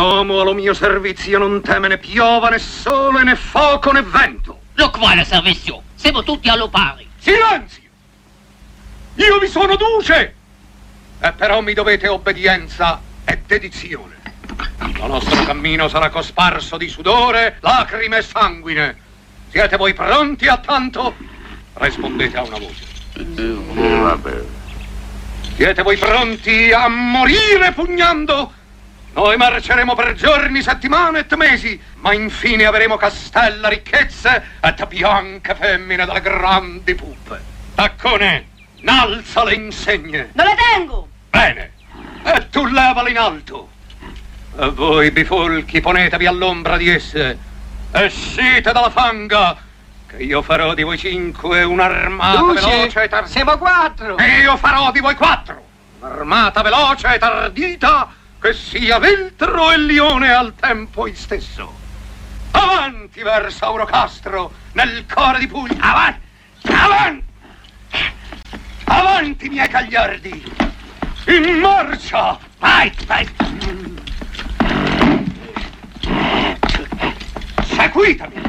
uomo allo mio servizio non teme né piova, né sole, né fuoco, né vento. Lo quale servizio? Siamo tutti allo pari. Silenzio! Io vi sono duce! E però mi dovete obbedienza e dedizione. Lo nostro cammino sarà cosparso di sudore, lacrime e sanguine. Siete voi pronti a tanto? Rispondete a una voce. Vabbè. Siete voi pronti a morire pugnando? Noi marceremo per giorni, settimane et mesi, ma infine avremo castella, ricchezze et bianche femmine dalle grandi puppe. Taccone, innalza le insegne. Non le tengo! Bene, e tu levale in alto. E voi, bifolchi, ponetevi all'ombra di esse. Escite dalla fanga, che io farò di voi 5 un'armata veloce e tardita. Siamo 4! E io farò di voi 4 un'armata veloce e tardita, che sia veltro e lione al tempo istesso. Avanti verso Aurocastro, nel core di Puglia. Avanti! Avanti! Avanti, miei cagliardi! In marcia! Vai, vai! Seguitemi!